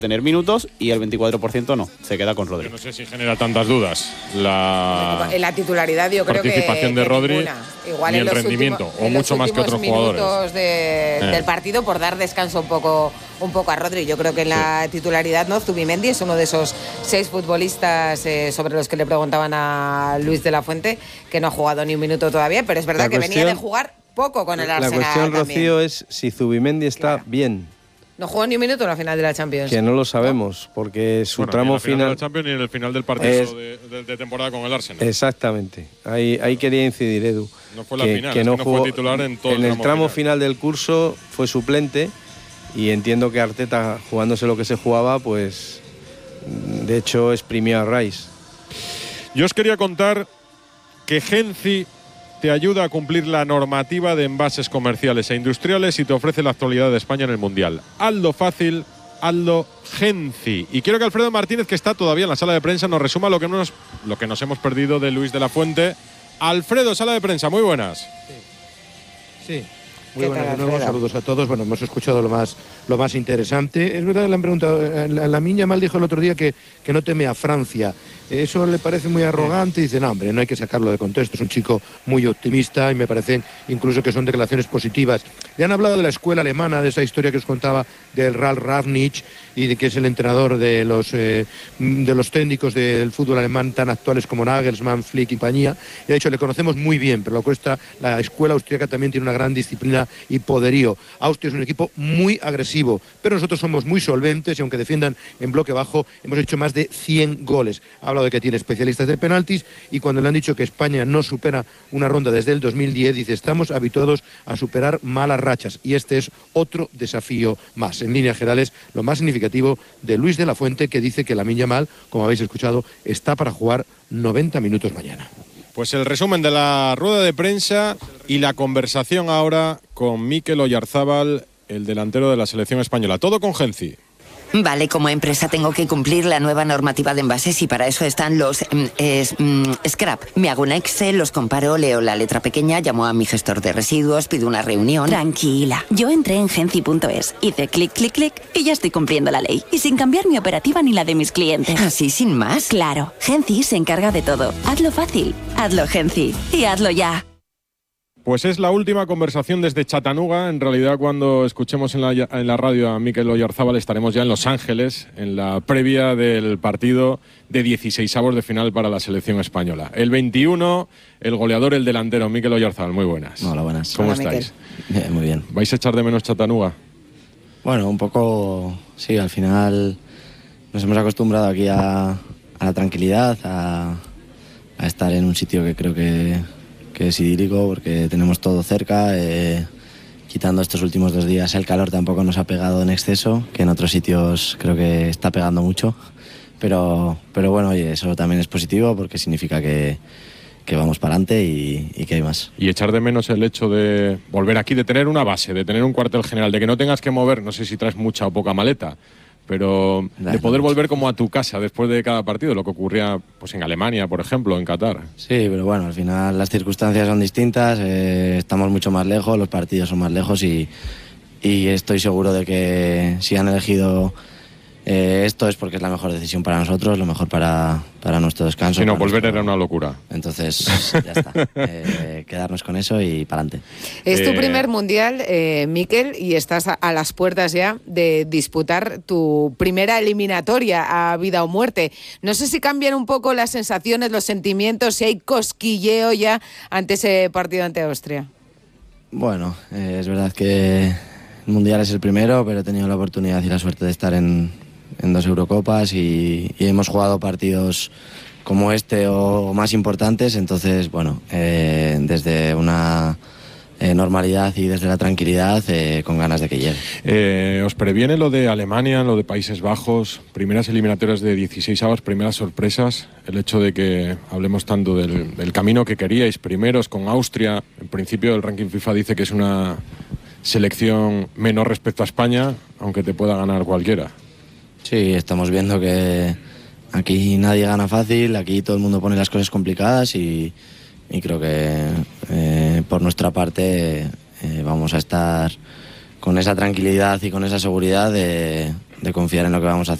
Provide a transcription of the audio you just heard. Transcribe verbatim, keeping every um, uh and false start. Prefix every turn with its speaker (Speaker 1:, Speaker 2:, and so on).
Speaker 1: tener minutos y el veinticuatro por ciento no, se queda con Rodri.
Speaker 2: Yo no sé si genera tantas dudas la,
Speaker 3: en la titularidad, yo creo que
Speaker 2: participación de
Speaker 3: que
Speaker 2: Rodri,
Speaker 3: igual
Speaker 2: ni
Speaker 3: en
Speaker 2: el
Speaker 3: los
Speaker 2: rendimiento,
Speaker 3: últimos,
Speaker 2: o
Speaker 3: en
Speaker 2: mucho
Speaker 3: los
Speaker 2: más que otros jugadores
Speaker 3: de,
Speaker 2: eh.
Speaker 3: del partido, por dar descanso un poco un poco a Rodri. Yo creo que en la sí. titularidad, ¿no? Zubimendi es uno de esos seis futbolistas eh, sobre los que le preguntaban a Luis de la Fuente, que no ha jugado ni un minuto todavía, pero es verdad la que cuestión, venía de jugar poco con el Arsenal.
Speaker 4: La cuestión,
Speaker 3: también.
Speaker 4: Rocío, es si Zubimendi está
Speaker 3: claro.
Speaker 4: bien.
Speaker 3: No jugó ni un minuto en la final de la Champions.
Speaker 4: Que no lo sabemos, porque su
Speaker 2: bueno,
Speaker 4: tramo
Speaker 2: ni en la final
Speaker 4: final
Speaker 2: de la Champions ni en el final del partido
Speaker 4: es,
Speaker 2: de, de, de temporada con el Arsenal.
Speaker 4: Exactamente. Ahí, ahí quería incidir, Edu.
Speaker 2: No fue la
Speaker 4: que,
Speaker 2: final,
Speaker 4: que
Speaker 2: es
Speaker 4: no,
Speaker 2: que no
Speaker 4: jugó,
Speaker 2: fue titular en todo
Speaker 4: en
Speaker 2: el
Speaker 4: el
Speaker 2: tramo,
Speaker 4: tramo
Speaker 2: final.
Speaker 4: final del curso fue suplente y entiendo que Arteta, jugándose lo que se jugaba, pues de hecho exprimió a Rice.
Speaker 2: Yo os quería contar que Genci te ayuda a cumplir la normativa de envases comerciales e industriales y te ofrece la actualidad de España en el Mundial. Hazlo fácil, hazlo Genci. Y quiero que Alfredo Martínez, que está todavía en la sala de prensa, nos resuma lo que nos, lo que nos hemos perdido de Luis de la Fuente. Alfredo, sala de prensa, muy buenas.
Speaker 5: Sí. sí. Muy buenas de nuevo, saludos a todos. Bueno, hemos escuchado lo más, lo más interesante. Es verdad, le han preguntado, la, la Miña Mal dijo el otro día que, que no teme a Francia. Eso le parece muy arrogante y dice, no, hombre, no hay que sacarlo de contexto. Es un chico muy optimista y me parecen incluso que son declaraciones positivas. Le han hablado de la escuela alemana, de esa historia que os contaba del Ralf Rangnick y de que es el entrenador de los, eh, de los técnicos del fútbol alemán tan actuales como Nagelsmann, Flick y compañía. Y ha dicho, le conocemos muy bien, pero lo cuesta, la escuela austríaca también tiene una gran disciplina y poderío. Austria es un equipo muy agresivo, pero nosotros somos muy solventes y aunque defiendan en bloque bajo, hemos hecho más de cien goles. Ha hablado de que tiene especialistas de penaltis y cuando le han dicho que España no supera una ronda desde el dos mil diez, dice, estamos habituados a superar malas rachas y este es otro desafío más. En líneas generales, lo más significativo de Luis de la Fuente, que dice que Lamine Yamal, como habéis escuchado, está para jugar noventa minutos mañana.
Speaker 2: Pues el resumen de la rueda de prensa y la conversación ahora con Mikel Oyarzábal, el delantero de la selección española. Todo con Genci.
Speaker 6: Vale, como empresa tengo que cumplir la nueva normativa de envases y para eso están los mm, es, mm, scrap. Me hago un Excel, los comparo, leo la letra pequeña, llamo a mi gestor de residuos, pido una reunión.
Speaker 7: Tranquila, yo entré en genci punto es, hice clic, clic, clic y ya estoy cumpliendo la ley. Y sin cambiar mi operativa ni la de mis clientes.
Speaker 6: ¿Así sin más?
Speaker 7: Claro, Genci se encarga de todo. Hazlo fácil, hazlo Genci y hazlo ya.
Speaker 2: Pues es la última conversación desde Chattanooga. En realidad, cuando escuchemos en la, en la radio a Mikel Oyarzábal, estaremos ya en Los Ángeles, en la previa del partido de dieciseisavos de final para la selección española. El veintiuno, el goleador, el delantero, Mikel Oyarzábal. Muy buenas.
Speaker 8: Hola, buenas.
Speaker 2: ¿Cómo
Speaker 3: Hola,
Speaker 2: estáis?
Speaker 8: Bien, muy bien.
Speaker 2: ¿Vais a echar de menos Chattanooga?
Speaker 8: Bueno, un poco, sí, al final nos hemos acostumbrado aquí a, a la tranquilidad, a, a estar en un sitio que creo que... que es idílico porque tenemos todo cerca, eh, quitando estos últimos dos días el calor tampoco nos ha pegado en exceso, que en otros sitios creo que está pegando mucho, pero, pero bueno, oye, eso también es positivo porque significa que, que vamos para adelante y, y que hay más.
Speaker 2: Y echar de menos el hecho de volver aquí, de tener una base, de tener un cuartel general, de que no tengas que mover, no sé si traes mucha o poca maleta, pero de poder volver como a tu casa después de cada partido, lo que ocurría pues en Alemania, por ejemplo, en Qatar.
Speaker 8: Sí, pero bueno, al final las circunstancias son distintas, eh, estamos mucho más lejos, los partidos son más lejos y, y estoy seguro de que si han elegido eh, esto es porque es la mejor decisión para nosotros, lo mejor para, para nuestro descanso.
Speaker 2: Si no, volver
Speaker 8: nuestro...
Speaker 2: era una locura.
Speaker 8: Entonces, ya está. Eh, quedarnos con eso y para adelante.
Speaker 3: Es tu
Speaker 2: Eh...
Speaker 3: primer mundial, eh, Mikel, y estás a, a las puertas ya de disputar tu primera eliminatoria a vida o muerte. No sé si cambian un poco las sensaciones, los sentimientos, si hay cosquilleo ya ante ese partido ante Austria.
Speaker 8: Bueno, eh, es verdad que el mundial es el primero, pero he tenido la oportunidad y la suerte de estar en, en dos Eurocopas y, y hemos jugado partidos como este o más importantes, entonces, bueno, eh, desde una eh, normalidad y desde la tranquilidad, eh, con ganas de que llegue.
Speaker 2: Eh, ¿Os previene lo de Alemania, lo de Países Bajos, primeras eliminatorias de dieciseisavos, primeras sorpresas, el hecho de que hablemos tanto del, del camino que queríais, primeros con Austria? En principio el ranking FIFA dice que es una selección menor respecto a España, aunque te pueda ganar cualquiera.
Speaker 8: Sí, estamos viendo que aquí nadie gana fácil, aquí todo el mundo pone las cosas complicadas y, y creo que eh, por nuestra parte eh, vamos a estar con esa tranquilidad y con esa seguridad de, de confiar en lo que vamos a hacer.